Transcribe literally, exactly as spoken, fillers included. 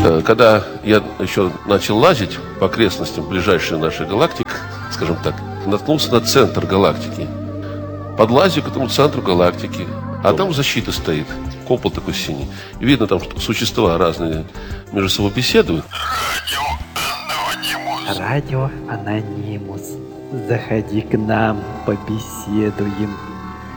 Когда я еще начал лазить по окрестностям ближайшей нашей галактики, скажем так, наткнулся на центр галактики. Подлазил к этому центру галактики, а там защита стоит, купол такой синий. И видно, там существа разные между собой беседуют. Радио Анонимус. Заходи к нам, побеседуем.